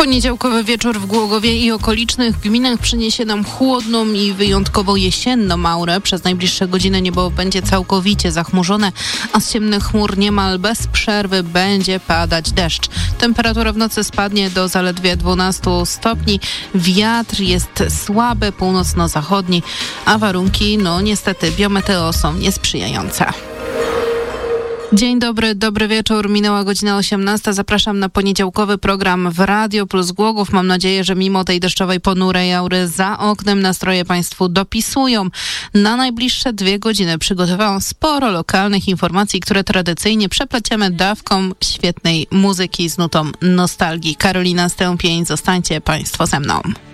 Poniedziałkowy wieczór w Głogowie i okolicznych gminach przyniesie nam chłodną i wyjątkowo jesienną aurę. Przez najbliższe godziny niebo będzie całkowicie zachmurzone, a z ciemnych chmur niemal bez przerwy będzie padać deszcz. Temperatura w nocy spadnie do zaledwie 12 stopni. Wiatr jest słaby, północno-zachodni, a warunki, niestety, biometeo są niesprzyjające. Dzień dobry, dobry wieczór. Minęła godzina 18. Zapraszam na poniedziałkowy program w Radio Plus Głogów. Mam nadzieję, że mimo tej deszczowej, ponurej aury za oknem nastroje Państwu dopisują. Na najbliższe 2 godziny przygotowałam sporo lokalnych informacji, które tradycyjnie przepleciemy dawką świetnej muzyki z nutą nostalgii. Karolina Stępień, zostańcie Państwo ze mną.